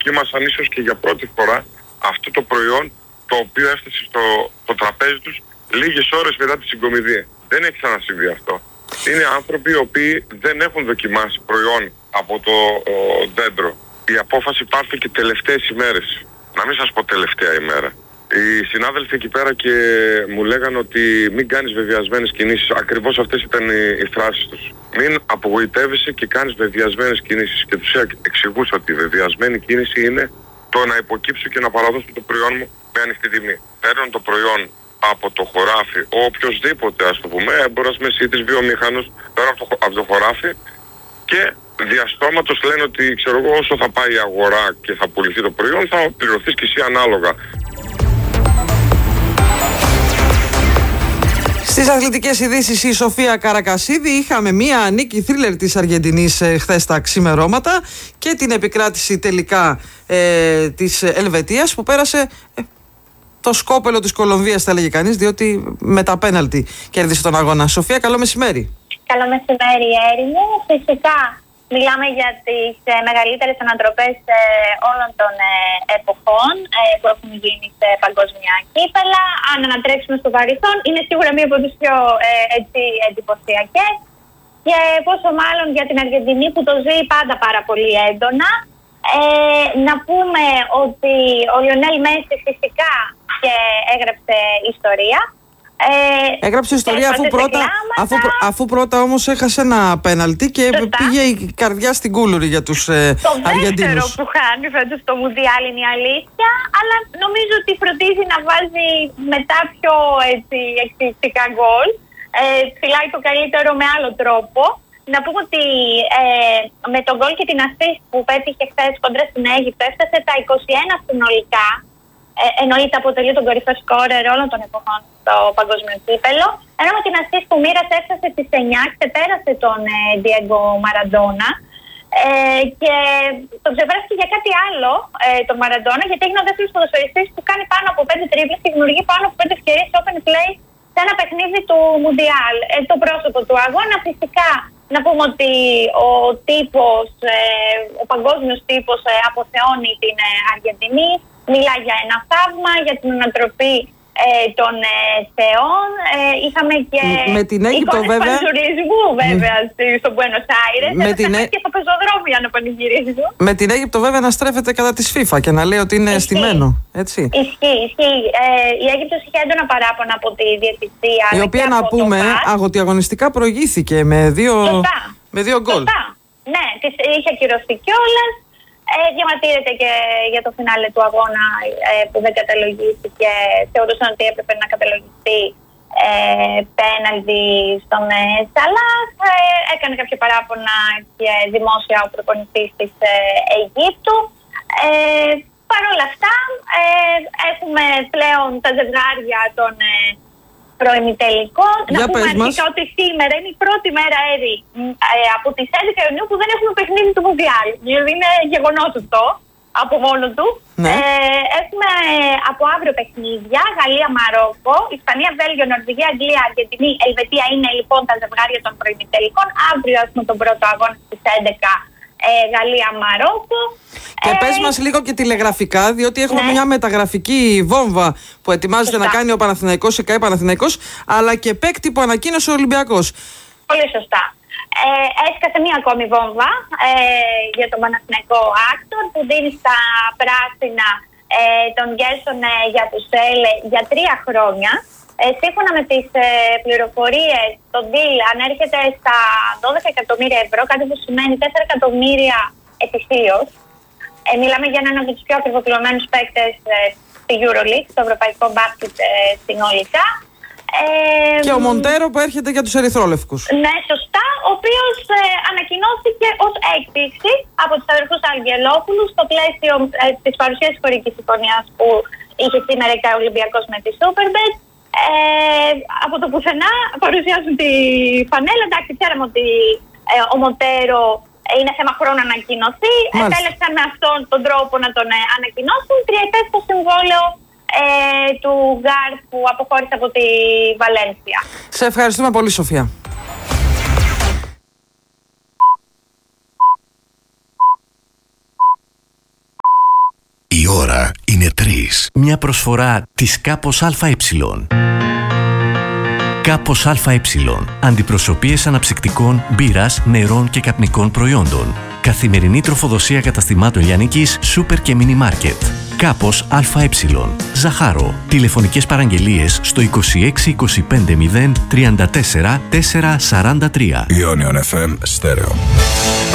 δοκίμασαν ίσως και για πρώτη φορά αυτό το προϊόν, το οποίο έφτασε στο τραπέζι τους λίγες ώρες μετά τη συγκομιδή. Δεν έχει ξανασυμβεί αυτό. Είναι άνθρωποι οι οποίοι δεν έχουν δοκιμάσει προϊόν από το δέντρο. Η απόφαση πάρθηκε τελευταίες ημέρες. Να μην σας πω τελευταία ημέρα. Οι συνάδελφοι εκεί πέρα και μου λέγανε ότι μην κάνεις βεβαιασμένες κινήσεις. Ακριβώς αυτές ήταν οι φράσεις τους. Μην απογοητεύεσαι και κάνεις βεβαιασμένες κινήσεις. Και τους εξηγούσα ότι η βεβαιασμένη κίνηση είναι το να υποκύψω και να παραδώσω το προϊόν μου με ανοιχτή τιμή. Παίρνω το προϊόν από το χωράφι, οποιοσδήποτε ας το πούμε, έμπορας μεσίτης, βιομήχανος, παίρνω από το χωράφι και διαστόματος λένε ότι ξέρω εγώ όσο θα πάει η αγορά και θα πουληθεί το προϊόν θα πληρωθείς και εσύ ανάλογα. Στις αθλητικές ειδήσεις η Σοφία Καρακασίδη. Είχαμε μία νίκη θρίλερ της Αργεντινής χθες τα ξημερώματα και την επικράτηση τελικά της Ελβετίας που πέρασε το σκόπελο της Κολομβίας θα έλεγε κανείς, διότι με τα πέναλτι κέρδισε τον αγώνα. Σοφία, καλό μεσημέρι. Καλό μεσημέρι, Έρηνε. Φυσικά μιλάμε για τις μεγαλύτερες ανατροπές όλων των εποχών που έχουν γίνει σε παγκόσμια κύπελα. Αν ανατρέξουμε στο παρελθόν, είναι σίγουρα μία από τις πιο εντυπωσιακές. Και πόσο μάλλον για την Αργεντινή που το ζει πάντα πάρα πολύ έντονα. Να πούμε ότι ο Λιονέλ Μέση φυσικά και έγραψε ιστορία. Έγραψε ιστορία αφού πρώτα όμως έχασε ένα πέναλτι και πήγε η καρδιά στην κούλουρη για τους Αργεντίνους. Το δεύτερο που χάνει φέτος το Μουντιάλ είναι η αλήθεια, αλλά νομίζω ότι φροντίζει να βάζει μετά πιο εκπληκτικά γκολ. Φυλάει το καλύτερο με άλλο τρόπο. Να πούμε ότι με τον γκολ και την assist που πέτυχε χθες κοντρα στην Αίγυπτο έφτασε τα 21 συνολικά. Εννοείται αποτελεί τον κορυφαίο σκόρερ όλων των εποχών στο παγκόσμιο κύπελο. Ενώ με την assist που μοίρασε έφτασε τις 9, ξεπέρασε τον Diego Maradona. Και τον ξεπέρασε και για κάτι άλλο τον Maradona, γιατί έγινε ο δεύτερος ποδοσφαιριστής που κάνει πάνω από 5 τρίπλες και δημιουργεί πάνω από 5 ευκαιρίες open play σε ένα παιχνίδι του Μουντιάλ. Το πρόσωπο του αγώνα φυσικά. Να πούμε ότι ο παγκόσμιος τύπος αποθεώνει την Αργεντινή. Μιλά για ένα θαύμα, για την ανατροπή των θεών. Είχαμε και εικόνες παντζουρισμού βέβαια στο Μπουένος Άιρες. Και στο πεζοδρόμιο να πανηγυρίζουν. Με την Αίγυπτο βέβαια να στρέφεται κατά της FIFA και να λέει ότι είναι στημένο. Έτσι. Ισχύει. Η Αίγυπτος είχε έντονα παράπονα από τη διαιτησία. Η οποία να πούμε αγωνιστικά προηγήθηκε με δύο γκολ. Ναι, είχε ακυρωθεί κιόλας. Διαμαρτύρεται και για το φινάλε του αγώνα που δεν καταλογίστηκε. Θεωρούσαν ότι έπρεπε να καταλογιστεί πέναλτι στον Σαλάχ. Έκανε κάποια παράπονα και δημόσια ο προπονητής της Αιγύπτου. Παρ' όλα αυτά έχουμε πλέον τα ζευγάρια των προημιτελικών. Να πούμε αρχικά ότι σήμερα είναι η πρώτη μέρα από τις 11 Ιουνίου που δεν έχουμε παιχνίδι του Μουντιάλ. Δηλαδή είναι γεγονός αυτό από μόνο του. Ναι. Έχουμε από αύριο παιχνίδια: Γαλλία-Μαρόκο, Ισπανία-Βέλγιο, Νορβηγία-Αγγλία, Αργεντινή, Ελβετία. Είναι λοιπόν τα ζευγάρια των προημιτελικών. Αύριο έχουμε τον πρώτο αγώνα στις 11. Γαλλία-Μαρόκο. Και πες μας λίγο και τηλεγραφικά, διότι έχουμε μια μεταγραφική βόμβα που ετοιμάζεται να κάνει ο Παναθηναϊκός, η ΚΑΕ Παναθηναϊκός, αλλά και παίκτη που ανακοίνωσε ο Ολυμπιακός. Πολύ σωστά. Έσκασε μια ακόμη βόμβα για τον Παναθηναϊκό Άκτορ που δίνει στα πράσινα τον Γκέρσον Γιατουσέλ για 3 χρόνια. Σύμφωνα με τις πληροφορίες, το deal ανέρχεται στα 12 εκατομμύρια ευρώ, κάτι που σημαίνει 4 εκατομμύρια ετησίως. Μιλάμε για έναν από τους πιο ακριβοπληρωμένους παίκτες στη EuroLeague, στο ευρωπαϊκό μπάσκετ συνολικά. Και ο Μοντέρο που έρχεται για τους ερυθρόλευκους. Ναι, σωστά, ο οποίος ανακοινώθηκε ως έκπληξη από τους αδερφούς Αγγελόπουλους στο πλαίσιο της παρουσίας της χωρικής συμφωνίας που είχε σήμερα ο Ολυμπιακός με τη Superbet. Από το πουθενά παρουσιάζουν τη φανέλα. Εντάξει, ξέραμε ότι ο Μοντέρο είναι θέμα χρόνου να ανακοινωθεί. Επέλεξαν με αυτόν τον τρόπο να τον ανακοινώσουν. 3ετές το συμβόλαιο του Γκάρ που αποχώρησε από τη Βαλένσια. Σε ευχαριστούμε πολύ, Σοφία. ώρα είναι 3. Μια προσφορά της Κάπος ΑΕ. Κάπος ΑΕ. Αντιπροσωπείες αναψυκτικών, μπύρας, νερών και καπνικών προϊόντων. Καθημερινή τροφοδοσία καταστημάτων λιανικής, σούπερ και μίνι μάρκετ. Κάπος ΑΕ. Ζαχάρο. Τηλεφωνικές παραγγελίες στο 26 25 0 34 443. Ionion FM Stereo.